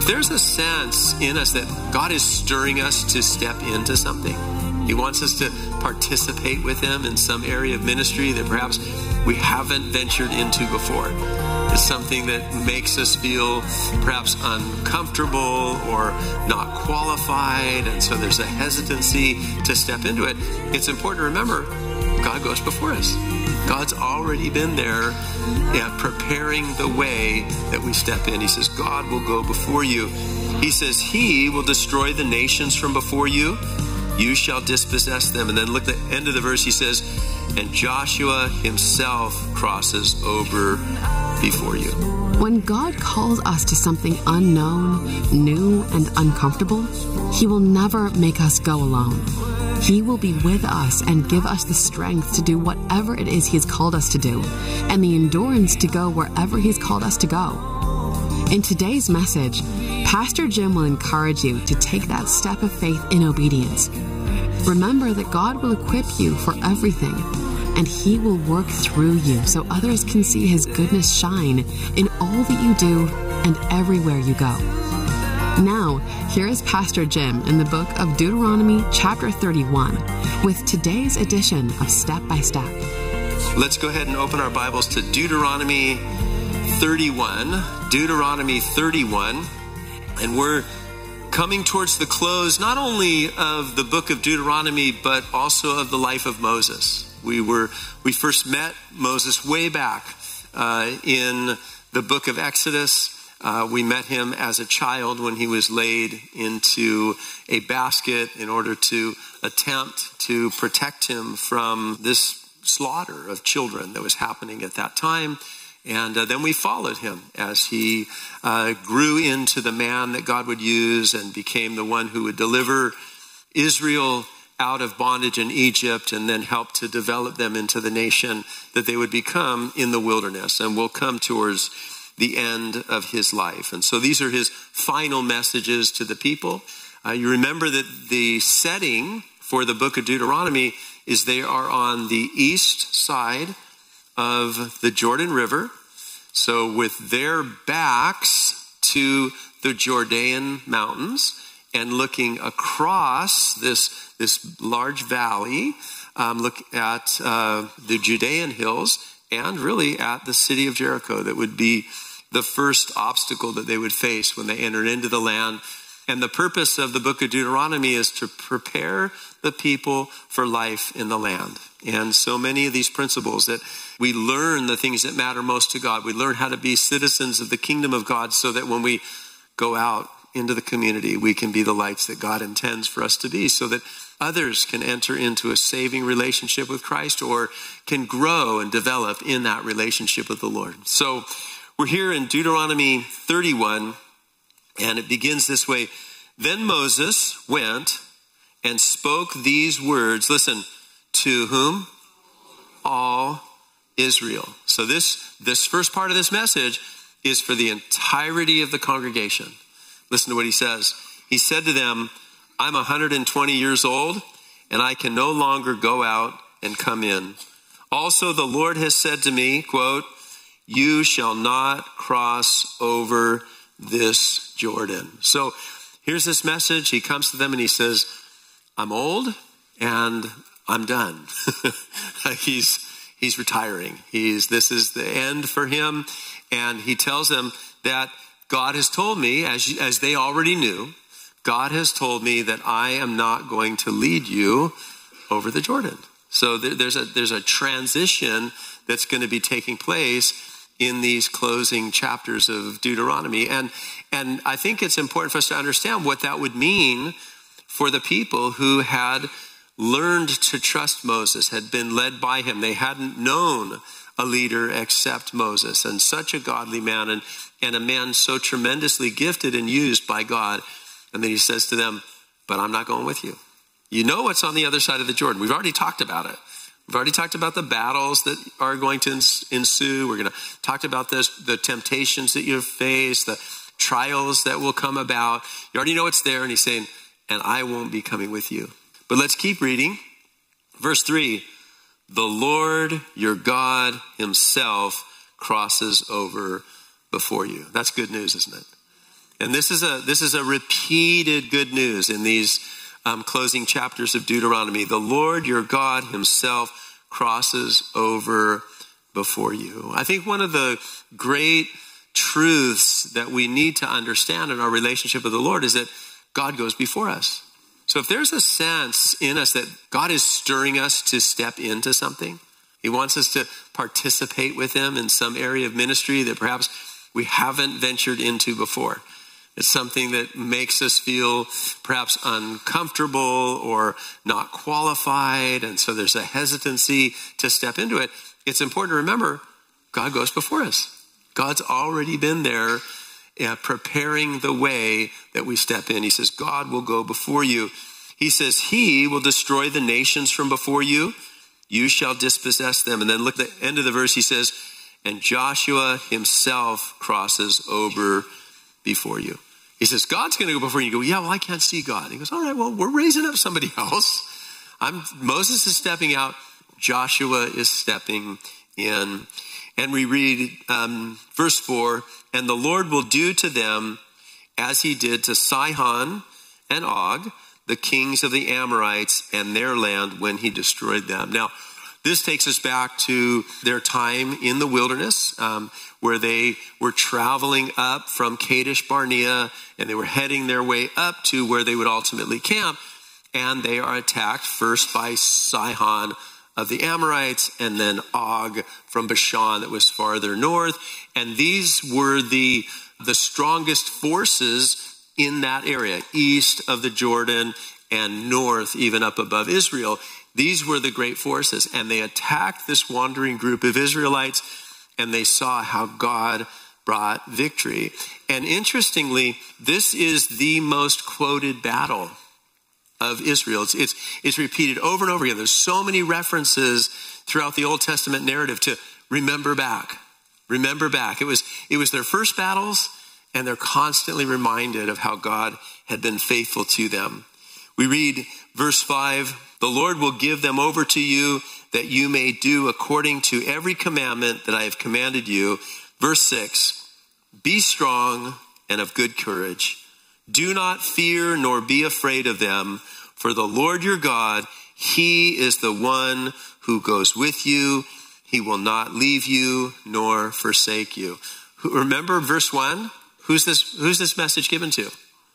there's a sense in us that God is stirring us to step into something. He wants us to participate with him in some area of ministry that perhaps we haven't ventured into before. It's something that makes us feel perhaps uncomfortable or not qualified, and so there's a hesitancy to step into it. It's important to remember God goes before us. God's already been there preparing the way that we step in. He says, God will go before you. He says, he will destroy the nations from before you. You shall dispossess them. And then look at the end of the verse. He says, and Joshua himself crosses over before you. When God calls us to something unknown, new, and uncomfortable, he will never make us go alone. He will be with us and give us the strength to do whatever it is he has called us to do, and the endurance to go wherever he's called us to go. In today's message, Pastor Jim will encourage you to take that step of faith in obedience. Remember that God will equip you for everything, and he will work through you so others can see his goodness shine in all that you do and everywhere you go. Now, here is Pastor Jim in the book of Deuteronomy chapter 31 with today's edition of Step by Step. Let's go ahead and open our Bibles to Deuteronomy 31. Deuteronomy 31. And we're coming towards the close not only of the book of Deuteronomy, but also of the life of Moses. We first met Moses way back in the book of Exodus. We met him as a child when he was laid into a basket in order to attempt to protect him from this slaughter of children that was happening at that time. And then we followed him as he grew into the man that God would use and became the one who would deliver Israel out of bondage in Egypt and then help to develop them into the nation that they would become in the wilderness. And we'll come towards the end of his life. And so these are his final messages to the people. You remember that the setting for the book of Deuteronomy is they are on the east side of the Jordan River. So with their backs to the Judean mountains and looking across this large valley, look at the Judean hills and really at the city of Jericho. That would be the first obstacle that they would face when they entered into the land. And the purpose of the book of Deuteronomy is to prepare the people for life in the land. And so many of these principles that we learn the things that matter most to God. We learn how to be citizens of the kingdom of God so that when we go out into the community, we can be the lights that God intends for us to be so that others can enter into a saving relationship with Christ or can grow and develop in that relationship with the Lord. So we're here in Deuteronomy 31, and it begins this way. Then Moses went and spoke these words. Listen, to whom? All Israel. So this first part of this message is for the entirety of the congregation. Listen to what he says. He said to them, I'm 120 years old, and I can no longer go out and come in. Also, the Lord has said to me, quote, you shall not cross over this Jordan. So here's this message. He comes to them and he says, I'm old and I'm done. He's retiring. This is the end for him. And he tells them that God has told me, as they already knew, God has told me that I am not going to lead you over the Jordan. So there's a transition that's going to be taking place in these closing chapters of Deuteronomy. And I think it's important for us to understand what that would mean for the people who had learned to trust Moses, had been led by him. They hadn't known a leader except Moses, and such a godly man and a man so tremendously gifted and used by God. And then he says to them, but I'm not going with you. You know what's on the other side of the Jordan. We've already talked about it. We've already talked about the battles that are going to ensue. We're going to talk about the temptations that you face, the trials that will come about. You already know what's there. And he's saying, and I won't be coming with you. But let's keep reading. Verse 3, the Lord your God himself crosses over before you. That's good news, isn't it? And this is a repeated good news in these closing chapters of Deuteronomy. The Lord your God himself crosses over before you. I think one of the great truths that we need to understand in our relationship with the Lord is that God goes before us. So if there's a sense in us that God is stirring us to step into something, he wants us to participate with him in some area of ministry that perhaps we haven't ventured into before. It's something that makes us feel perhaps uncomfortable or not qualified, and so there's a hesitancy to step into it. It's important to remember God goes before us. God's already been there preparing the way that we step in. He says, God will go before you. He says, he will destroy the nations from before you. You shall dispossess them. And then look at the end of the verse. He says, and Joshua himself crosses over before you. He says, God's going to go before you. You go, yeah, well, I can't see God. He goes, all right, well, we're raising up somebody else. Moses is stepping out. Joshua is stepping in. And we read verse 4, and the Lord will do to them as he did to Sihon and Og, the kings of the Amorites and their land when he destroyed them. Now, this takes us back to their time in the wilderness, where they were traveling up from Kadesh Barnea, and they were heading their way up to where they would ultimately camp. And they are attacked first by Sihon of the Amorites, and then Og from Bashan that was farther north. And these were the strongest forces in that area, east of the Jordan and north, even up above Israel. These were the great forces, and they attacked this wandering group of Israelites, and they saw how God brought victory. And interestingly, this is the most quoted battle of Israel. It's repeated over and over again. There's so many references throughout the Old Testament narrative to remember back. Remember back. It was their first battles, and they're constantly reminded of how God had been faithful to them. We read verse 5, the Lord will give them over to you that you may do according to every commandment that I have commanded you. Verse 6, be strong and of good courage. Do not fear nor be afraid of them, for the Lord your God, he is the one who goes with you. He will not leave you nor forsake you. Remember verse 1? Who's this message given to?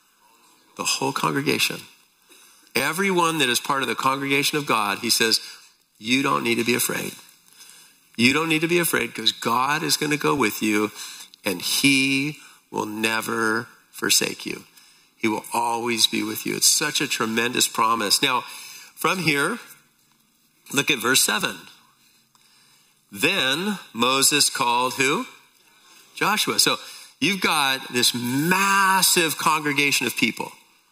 The whole congregation. Everyone that is part of the congregation of God, he says, you don't need to be afraid. You don't need to be afraid because God is going to go with you, and he will never forsake you. He will always be with you. It's such a tremendous promise. Now, from here, look at verse 7. Then Moses called who? Joshua. So you've got this massive congregation of people.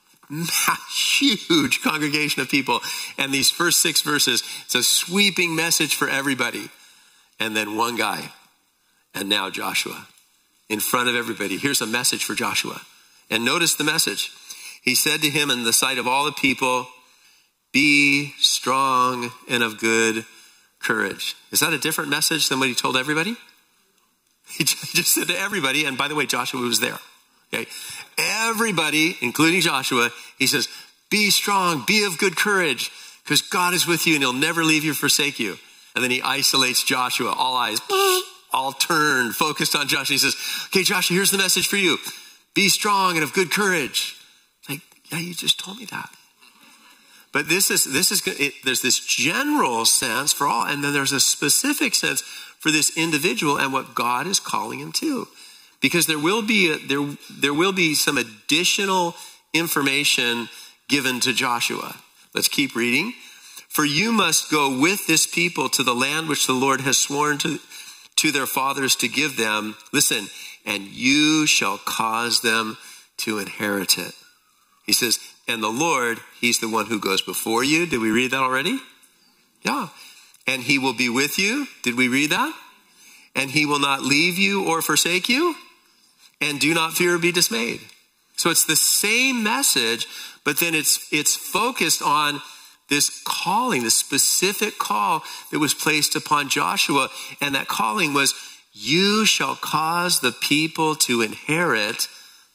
Huge congregation of people. And these first 6 verses, it's a sweeping message for everybody. And then one guy. And now Joshua. In front of everybody. Here's a message for Joshua. And notice the message. He said to him in the sight of all the people, be strong and of good courage. Is that a different message than what he told everybody? He just said to everybody, and by the way, Joshua was there. Okay, everybody, including Joshua, he says, be strong, be of good courage, because God is with you and he'll never leave you or forsake you. And then he isolates Joshua, all eyes, all turned, focused on Joshua. He says, okay, Joshua, here's the message for you. Be strong and of good courage. It's like, yeah, you just told me that. But there's this general sense for all, and then there's a specific sense for this individual and what God is calling him to. Because there will be some additional information given to Joshua. Let's keep reading. For you must go with this people to the land which the Lord has sworn to their fathers to give them. Listen, and you shall cause them to inherit it. He says, and the Lord, he's the one who goes before you. Did we read that already? Yeah. And he will be with you. Did we read that? And he will not leave you or forsake you. And do not fear or be dismayed. So it's the same message, but then it's focused on this calling, this specific call that was placed upon Joshua. And that calling was, you shall cause the people to inherit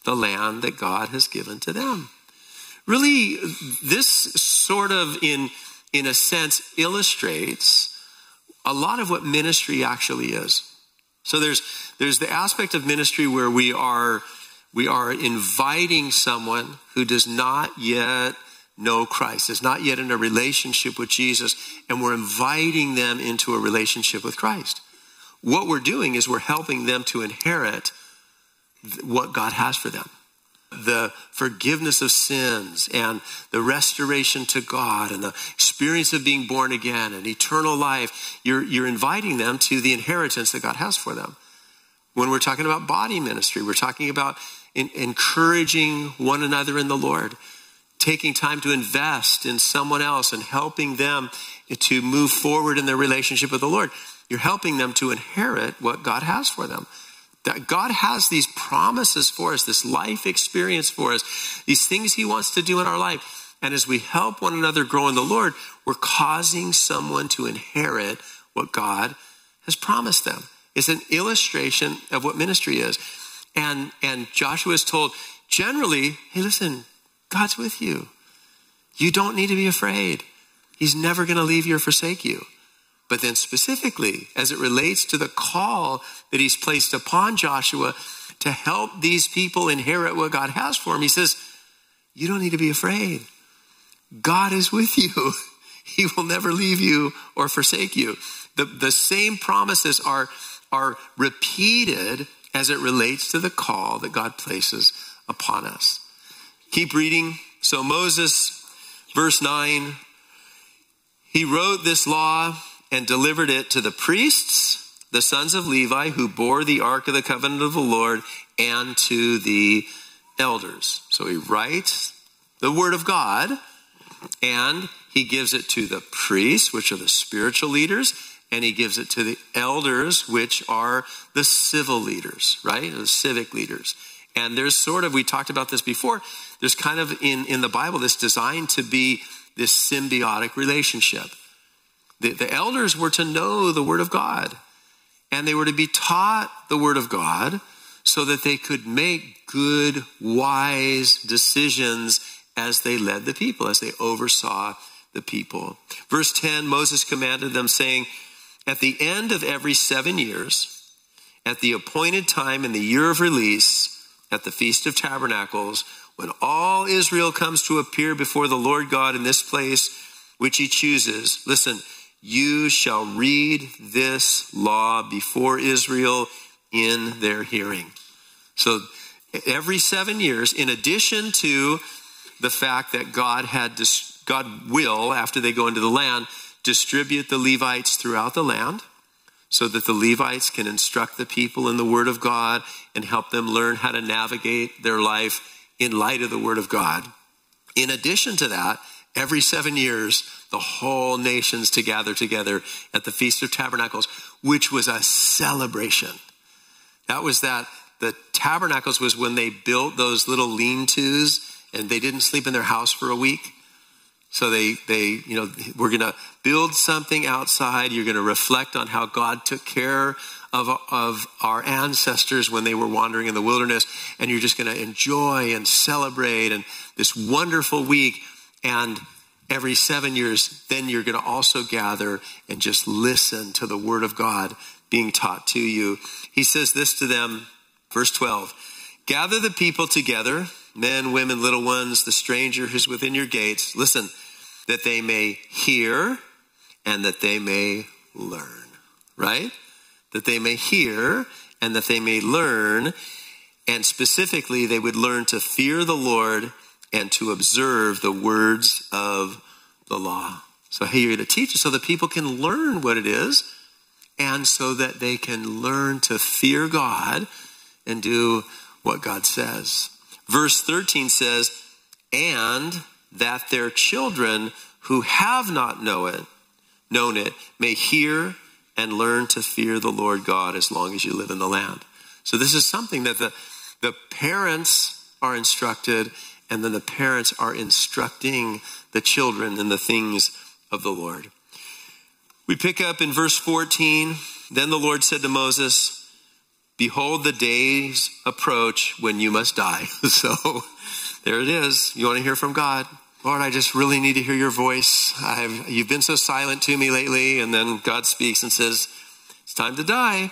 the land that God has given to them. Really, this sort of, in a sense, illustrates a lot of what ministry actually is. So there's the aspect of ministry where we are inviting someone who does not yet know Christ, is not yet in a relationship with Jesus, and we're inviting them into a relationship with Christ. What we're doing is we're helping them to inherit what God has for them. The forgiveness of sins and the restoration to God and the experience of being born again and eternal life. You're inviting them to the inheritance that God has for them. When we're talking about body ministry, we're talking about encouraging one another in the Lord, taking time to invest in someone else and helping them to move forward in their relationship with the Lord. You're helping them to inherit what God has for them. That God has these promises for us, this life experience for us, these things he wants to do in our life. And as we help one another grow in the Lord, we're causing someone to inherit what God has promised them. It's an illustration of what ministry is. And Joshua is told, generally, hey, listen, God's with you. You don't need to be afraid. He's never going to leave you or forsake you. But then specifically, as it relates to the call that he's placed upon Joshua to help these people inherit what God has for them, he says, you don't need to be afraid. God is with you. He will never leave you or forsake you. The same promises are repeated as it relates to the call that God places upon us. Keep reading. So Moses, verse 9, he wrote this law and delivered it to the priests, the sons of Levi, who bore the ark of the covenant of the Lord, and to the elders. So he writes the word of God, and he gives it to the priests, which are the spiritual leaders, and he gives it to the elders, which are the civil leaders, right? The civic leaders. And there's sort of, we talked about this before, there's kind of in the Bible this designed to be this symbiotic relationship. The elders were to know the word of God, and they were to be taught the word of God so that they could make good, wise decisions as they led the people, as they oversaw the people. Verse 10, Moses commanded them, saying, at the end of every 7 years, at the appointed time in the year of release, at the Feast of Tabernacles, when all Israel comes to appear before the Lord God in this place which he chooses, listen, you shall read this law before Israel in their hearing. So every 7 years, in addition to the fact that God will, after they go into the land, distribute the Levites throughout the land so that the Levites can instruct the people in the word of God and help them learn how to navigate their life in light of the word of God. In addition to that, every 7 years, the whole nation's to gather together at the Feast of Tabernacles, which was a celebration. The Tabernacles was when they built those little lean-tos and they didn't sleep in their house for a week. So we're going to build something outside. You're going to reflect on how God took care of our ancestors when they were wandering in the wilderness. And you're just going to enjoy and celebrate and this wonderful week. And every 7 years, then you're going to also gather and just listen to the word of God being taught to you. He says this to them, verse 12, gather the people together, men, women, little ones, the stranger who's within your gates. Listen, that they may hear and that they may learn, right? That they may hear and that they may learn. And specifically, they would learn to fear the Lord and to observe the words of the law. So hey, you're going to teach it so that people can learn what it is and so that they can learn to fear God and do what God says. Verse 13 says, and that their children who have not known it may hear and learn to fear the Lord God as long as you live in the land. So this is something that the parents are instructed, and then the parents are instructing the children in the things of the Lord. We pick up in verse 14. Then the Lord said to Moses, behold, the days approach when you must die. So there it is. You want to hear from God? Lord, I just really need to hear your voice. You've been so silent to me lately. And then God speaks and says, it's time to die.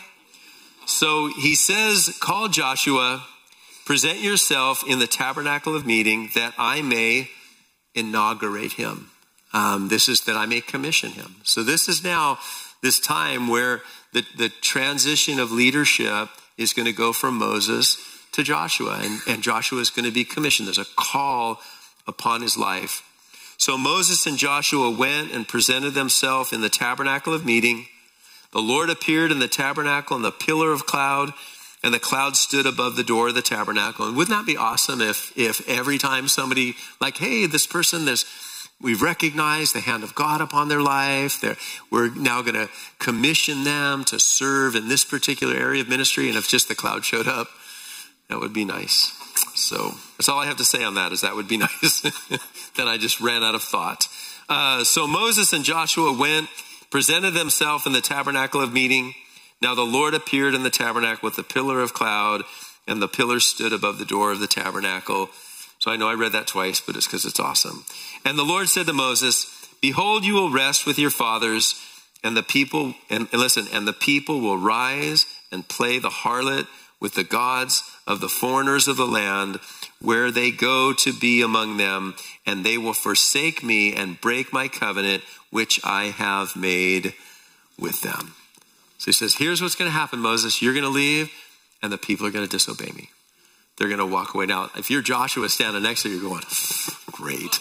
So he says, call Joshua, present yourself in the tabernacle of meeting that I may inaugurate him. This is that I may commission him. So this is now this time where the transition of leadership is going to go from Moses to Joshua. And Joshua is going to be commissioned. There's a call upon his life. So Moses and Joshua went and presented themselves in the tabernacle of meeting. The Lord appeared in the tabernacle in the pillar of cloud, and the cloud stood above the door of the tabernacle. And wouldn't that be awesome if every time somebody like, hey, this person, we've recognized the hand of God upon their life. We're now going to commission them to serve in this particular area of ministry. And if just the cloud showed up, that would be nice. So that's all I have to say on that, is that would be nice. Then I just ran out of thought. So Moses and Joshua went, presented themselves in the tabernacle of meeting. Now the Lord appeared in the tabernacle with the pillar of cloud, and the pillar stood above the door of the tabernacle. So I know I read that twice, but it's because it's awesome. And the Lord said to Moses, behold, you will rest with your fathers, and the people, and listen, and the people will rise and play the harlot with the gods of the foreigners of the land, where they go to be among them, and they will forsake me and break my covenant, which I have made with them. So he says, here's what's going to happen, Moses. You're going to leave, and the people are going to disobey me. They're going to walk away. Now, if you're Joshua standing next to you, you're going, great.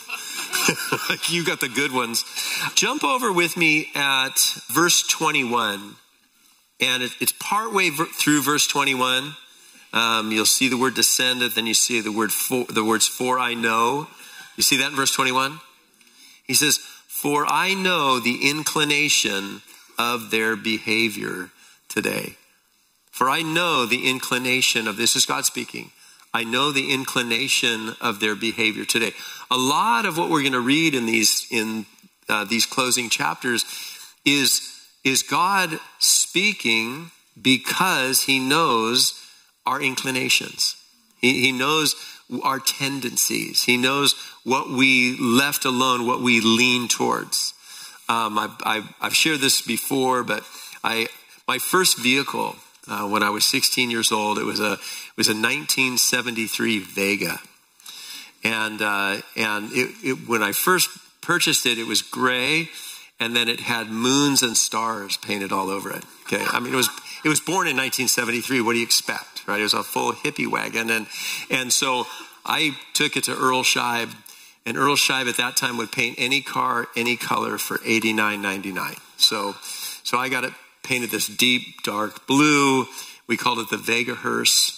You got the good ones. Jump over with me at verse 21. And it's partway through verse 21. You'll see the word descended. Then you see the words for I know. You see that in verse 21? He says, for I know the inclination of their behavior today. For I know the inclination of, this is God speaking. I know the inclination of their behavior today. A lot of what we're going to read in these closing chapters is God speaking because he knows our inclinations. He knows our tendencies. He knows what we left alone, what we lean towards. I've shared this before, but my first vehicle when I was 16 years old, it was a 1973 Vega, and when I first purchased it, it was gray, and then it had moons and stars painted all over it. Okay, I mean it was born in 1973. What do you expect, right? It was a full hippie wagon, and so I took it to Earl Scheib, and Earl Scheib at that time would paint any car, any color for $89.99. So I got it painted this deep dark blue. We called it the Vega Hearse,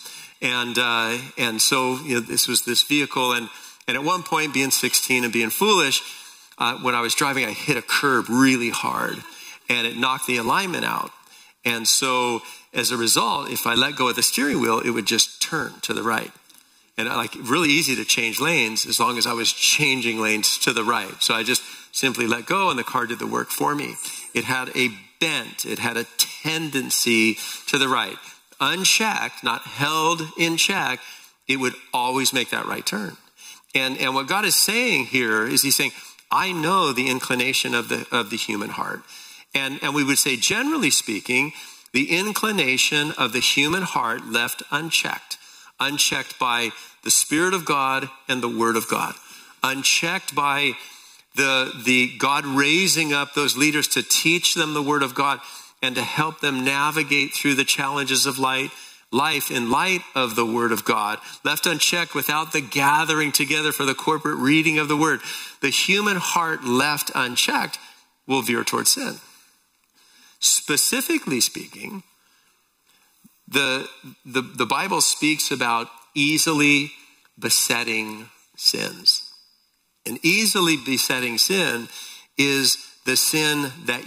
and so this was this vehicle, and at one point, being 16 and being foolish, when I was driving, I hit a curb really hard, and it knocked the alignment out. And so as a result, if I let go of the steering wheel, it would just turn to the right. And really easy to change lanes as long as I was changing lanes to the right. So I just simply let go, and the car did the work for me. It had a bent. It had a tendency to the right. Unchecked, not held in check, it would always make that right turn. And what God is saying here is he's saying, I know the inclination of the human heart. And we would say, generally speaking, the inclination of the human heart left unchecked by the Spirit of God and the Word of God, unchecked by the God raising up those leaders to teach them the Word of God and to help them navigate through the challenges of life in light of the Word of God, left unchecked without the gathering together for the corporate reading of the Word. The human heart left unchecked will veer towards sin. Specifically speaking, the Bible speaks about easily besetting sins. An easily besetting sin is the sin that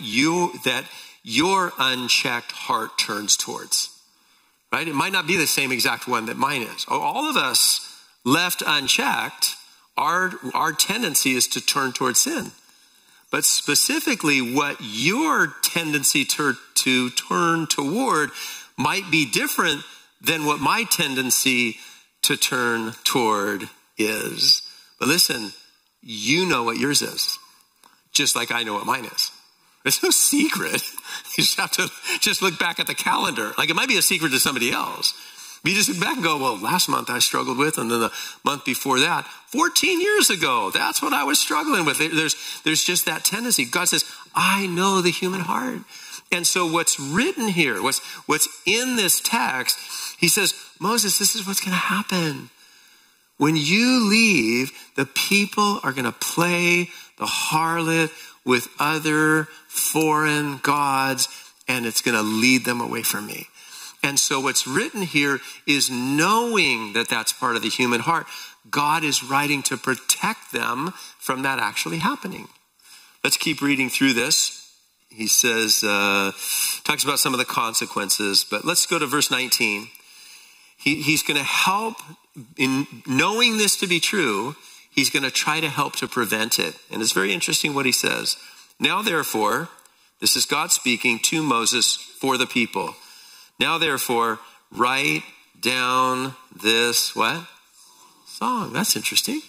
your unchecked heart turns towards. Right? It might not be the same exact one that mine is. All of us left unchecked, our tendency is to turn towards sin. But specifically what your tendency to turn toward might be different than what my tendency to turn toward is. But listen, you know what yours is, just like I know what mine is. There's no secret. You just have to just look back at the calendar. Like, it might be a secret to somebody else. But you just look back and go, well, last month I struggled with, and then the month before that, 14 years ago, that's what I was struggling with. There's just that tendency. God says, I know the human heart. And so what's written here, what's in this text, he says, Moses, this is what's going to happen. When you leave, the people are going to play the harlot with other foreign gods, and it's going to lead them away from me. And so what's written here is, knowing that that's part of the human heart, God is writing to protect them from that actually happening. Let's keep reading through this. He says, talks about some of the consequences, but let's go to verse 19. He's going to help in knowing this to be true. He's going to try to help to prevent it. And it's very interesting what he says. Now, therefore, this is God speaking to Moses for the people. Now, therefore, write down this, what? Song. That's interesting.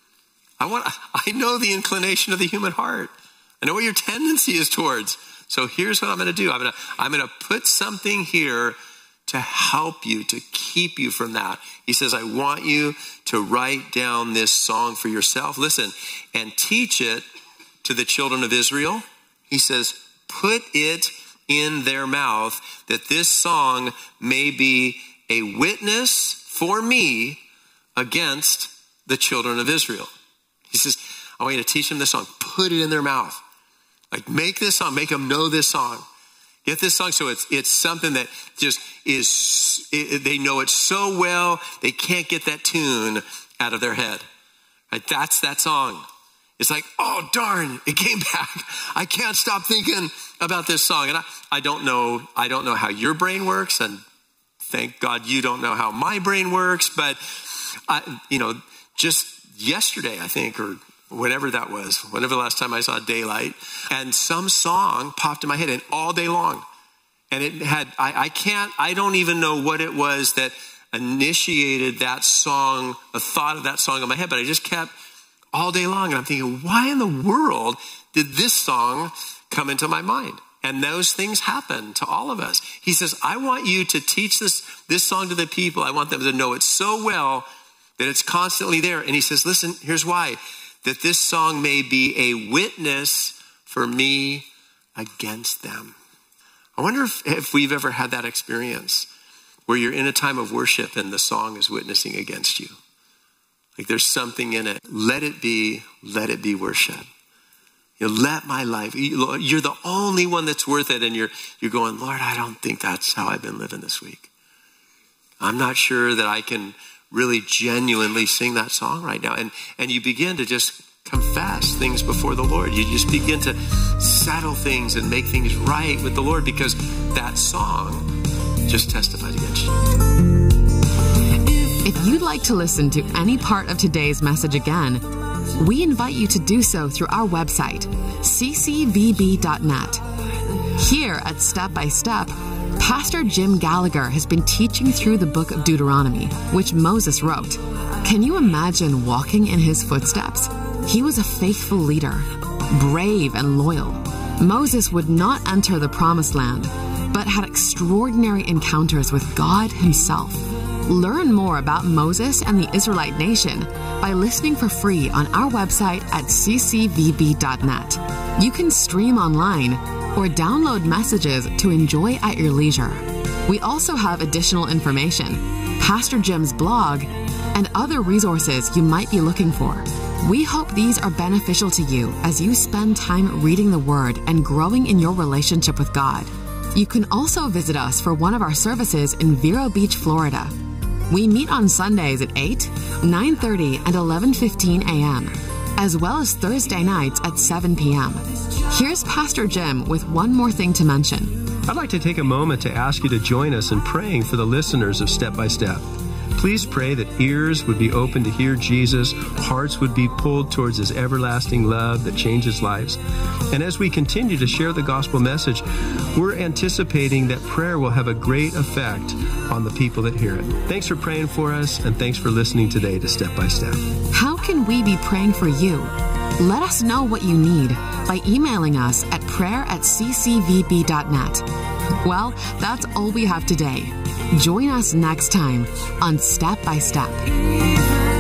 I know the inclination of the human heart. I know what your tendency is towards. So here's what I'm going to do. I'm going to put something here to help you, to keep you from that. He says, I want you to write down this song for yourself. Listen, and teach it to the children of Israel. He says, put it in their mouth, that this song may be a witness for me against the children of Israel. He says, I want you to teach them this song. Put it in their mouth. Like, make this song, make them know this song. Get this song so it's something that just is, they know it so well, they can't get that tune out of their head. Right? That's that song. It's like, oh, darn, it came back. I can't stop thinking about this song. And I don't know how your brain works, and thank God you don't know how my brain works. But just yesterday, I think, or whenever that was, whenever the last time I saw daylight, and some song popped in my head, and all day long. And it had, I don't even know what it was that initiated that song, a thought of that song in my head, but I just kept all day long. And I'm thinking, why in the world did this song come into my mind? And those things happen to all of us. He says, I want you to teach this song to the people. I want them to know it so well that it's constantly there. And he says, listen, here's why. That this song may be a witness for me against them. I wonder if we've ever had that experience where you're in a time of worship and the song is witnessing against you. Like, there's something in it. Let it be worship. Let my life, you're the only one that's worth it. And you're going, Lord, I don't think that's how I've been living this week. I'm not sure that I can really genuinely sing that song right now. And you begin to just confess things before the Lord. You just begin to settle things and make things right with the Lord, because that song just testifies against you. If you'd like to listen to any part of today's message again, we invite you to do so through our website, ccvb.net. Here at Step by Step, Pastor Jim Gallagher has been teaching through the book of Deuteronomy, which Moses wrote. Can you imagine walking in his footsteps? He was a faithful leader, brave and loyal. Moses would not enter the promised land, but had extraordinary encounters with God himself. Learn more about Moses and the Israelite nation by listening for free on our website at ccvb.net. You can stream online or download messages to enjoy at your leisure. We also have additional information, Pastor Jim's blog, and other resources you might be looking for. We hope these are beneficial to you as you spend time reading the Word and growing in your relationship with God. You can also visit us for one of our services in Vero Beach, Florida. We meet on Sundays at 8, 9:30, and 11:15 a.m., as well as Thursday nights at 7 p.m. Here's Pastor Jim with one more thing to mention. I'd like to take a moment to ask you to join us in praying for the listeners of Step by Step. Please pray that ears would be open to hear Jesus, hearts would be pulled towards His everlasting love that changes lives. And as we continue to share the gospel message, we're anticipating that prayer will have a great effect on the people that hear it. Thanks for praying for us, and thanks for listening today to Step by Step. How can we be praying for you? Let us know what you need by emailing us at prayer@ccvb.net. Well, that's all we have today. Join us next time on Step by Step.